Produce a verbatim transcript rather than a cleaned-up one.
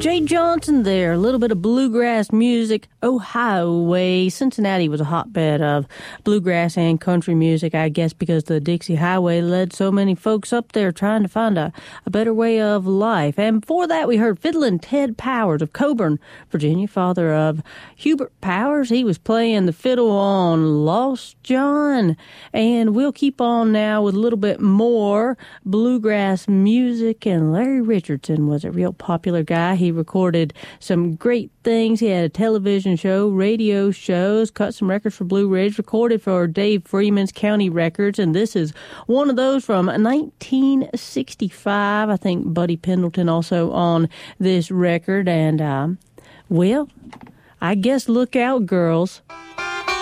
Jay Johnson there, a little bit of bluegrass music. Ohio Way. Cincinnati was a hotbed of bluegrass and country music, I guess, because the Dixie Highway led so many folks up there trying to find a, a better way of life. And before that, we heard Fiddlin' Ted Powers of Coburn, Virginia, father of Hubert Powers. He was playing the fiddle on Lost John. And we'll keep on now with a little bit more bluegrass music. And Larry Richardson was a real popular guy. He recorded some great things. He had a television show, radio shows, cut some records for Blue Ridge, recorded for Dave Freeman's County Records, and this is one of those from nineteen sixty-five. I think Buddy Pendleton also on this record, and, um, well, I guess look out, girls.